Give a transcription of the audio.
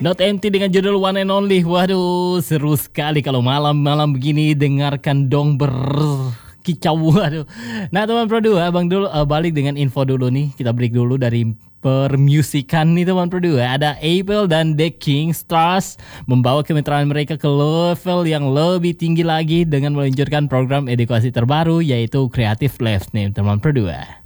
Not Empty dengan judul One and Only. Waduh, seru sekali kalau malam-malam begini dengarkan dong kicau. Waduh. Nah teman Pro 2, Abang dulu balik dengan info dulu nih. Kita break dulu dari permusikan nih teman Pro 2. Ada Abel dan The King Stars membawa kemitraan mereka ke level yang lebih tinggi lagi dengan meluncurkan program edukasi terbaru yaitu Creative Labs nih teman Pro 2.